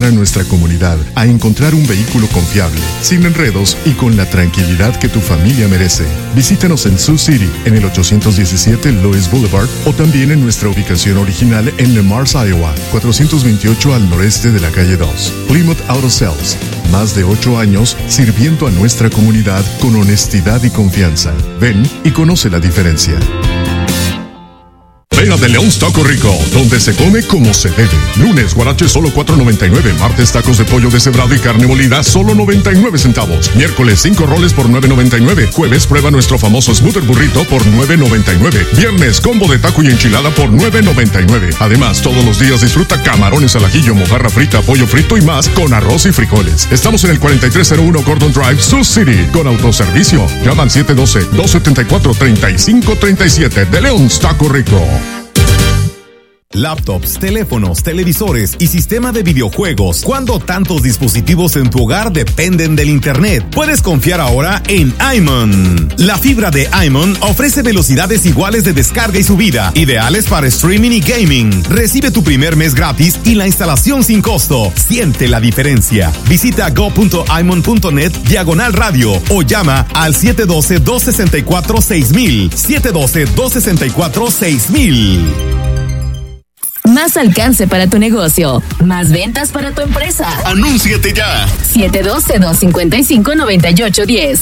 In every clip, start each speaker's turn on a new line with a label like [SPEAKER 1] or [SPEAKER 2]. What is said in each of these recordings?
[SPEAKER 1] a nuestra comunidad a encontrar un vehículo confiable, sin enredos y con la tranquilidad que tu familia merece. Visítanos en Sioux City, en el 817 Lois Boulevard, o también en nuestra ubicación original en Le Mars, Iowa, 428 al noreste de la calle 2. Plymouth Auto Sales. Más de 8 años sirviendo a nuestra comunidad con honestidad y confianza. Ven y conoce la diferencia. Ven a De Leon's Taco Rico, donde se come como se debe. Lunes, guarache solo $4.99. Martes, tacos de pollo deshebrado y carne molida solo 99 centavos. Miércoles, 5 roles por $9.99. Jueves, prueba nuestro famoso Smoothie Burrito por $9.99. Viernes, combo de taco y enchilada por $9.99. Además, todos los días disfruta camarones al ajillo, mojarra frita, pollo frito y más con arroz y frijoles. Estamos en el 4301 Gordon Drive, Sioux City, con autoservicio. Llama al 712-274-3537. De Leon's Taco Rico.
[SPEAKER 2] Laptops, teléfonos, televisores y sistema de videojuegos. ¿Cuándo tantos dispositivos en tu hogar dependen del internet? Puedes confiar ahora en iMon. La fibra de iMon ofrece velocidades iguales de descarga y subida, ideales para streaming y gaming. Recibe tu primer mes gratis y la instalación sin costo. Siente la diferencia. Visita go.imon.net/radio o llama al 712-264-6000. 712-264-6000.
[SPEAKER 3] Más alcance para tu negocio. Más ventas para tu empresa.
[SPEAKER 2] ¡Anúnciate ya!
[SPEAKER 3] 712-255-9810.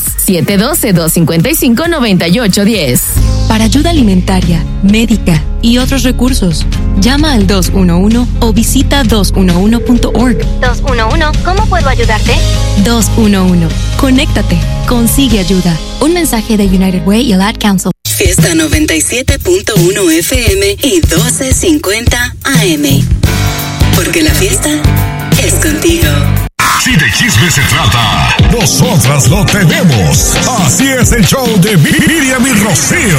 [SPEAKER 3] 712-255-9810.
[SPEAKER 4] Para ayuda alimentaria, médica y otros recursos, llama al 211 o visita 211.org.
[SPEAKER 5] 211, ¿cómo puedo ayudarte?
[SPEAKER 4] 211. Conéctate. Consigue ayuda. Un mensaje de United Way y el Ad Council.
[SPEAKER 6] Fiesta 97.1 FM y 1250 AM. Porque la fiesta es contigo.
[SPEAKER 7] Si de chisme se trata, nosotras lo tenemos. Así es el show de Miriam y Rocío.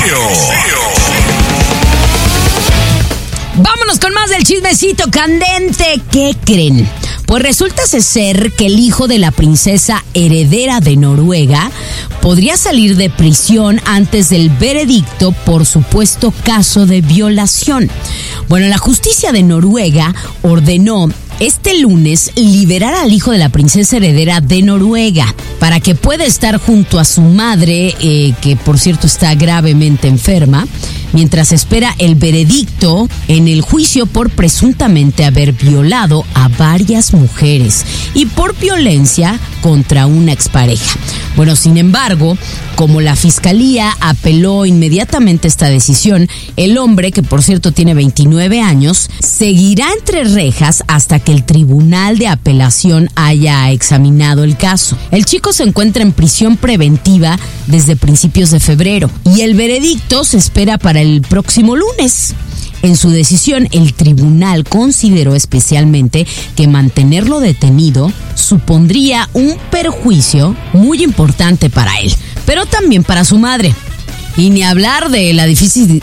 [SPEAKER 8] Vámonos con más del chismecito candente. ¿Qué creen? Pues resulta ser que el hijo de la princesa heredera de Noruega podría salir de prisión antes del veredicto por supuesto caso de violación. Bueno, la justicia de Noruega ordenó este lunes liberar al hijo de la princesa heredera de Noruega para que pueda estar junto a su madre, que por cierto está gravemente enferma, mientras espera el veredicto en el juicio por presuntamente haber violado a varias mujeres y por violencia contra una expareja. Bueno, sin embargo, como la fiscalía apeló inmediatamente esta decisión, el hombre, que por cierto tiene 29 años, seguirá entre rejas hasta que el tribunal de apelación haya examinado el caso. El chico se encuentra en prisión preventiva desde principios de febrero y el veredicto se espera para el próximo lunes. En su decisión, el tribunal consideró especialmente que mantenerlo detenido supondría un perjuicio muy importante para él, pero también para su madre. Y ni hablar de la difícil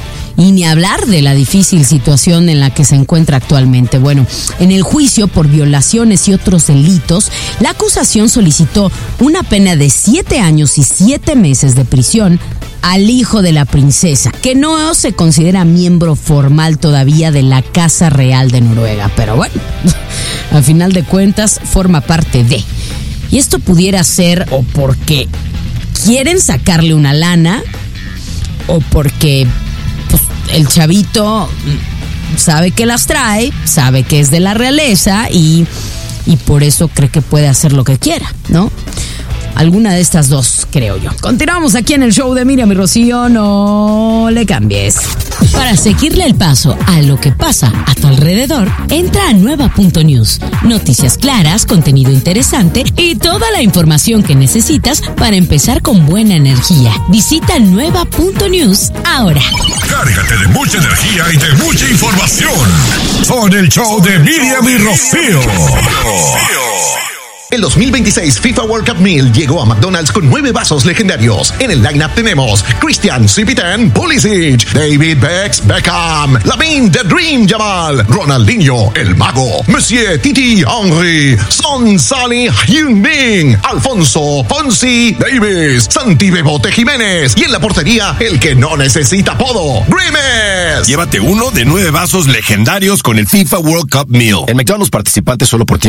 [SPEAKER 8] situación en la que se encuentra actualmente. Bueno, en el juicio por violaciones y otros delitos, la acusación solicitó una pena de 7 años y 7 meses de prisión al hijo de la princesa, que no se considera miembro formal todavía de la Casa Real de Noruega, pero bueno, al final de cuentas forma parte de. Y esto pudiera ser o porque quieren sacarle una lana o porque pues, el chavito sabe que las trae, sabe que es de la realeza y por eso cree que puede hacer lo que quiera, ¿no? Alguna de estas dos, creo yo. Continuamos aquí en el show de Miriam y Rocío. No le cambies. Para seguirle el paso a lo que pasa a tu alrededor, entra a nueva.news. Noticias claras, contenido interesante y toda la información que necesitas para empezar con buena energía. Visita nueva.news ahora.
[SPEAKER 7] Cárgate de mucha energía y de mucha información. Con el show de Miriam y Rocío.
[SPEAKER 9] El 2026 FIFA World Cup Meal llegó a McDonald's con 9 vasos legendarios. En el lineup tenemos Christian CP10 Pulisic, David Beckham, Lamine The Dream Yamal, Ronaldinho El Mago, Monsieur Titi Henry, Son Salih Heung-min, Alfonso Fonsi Davis, Santi Bebote Jiménez y en la portería el que no necesita apodo, Grimes.
[SPEAKER 10] Llévate uno de 9 vasos legendarios con el FIFA World Cup Meal. En McDonald's participantes solo por tiempo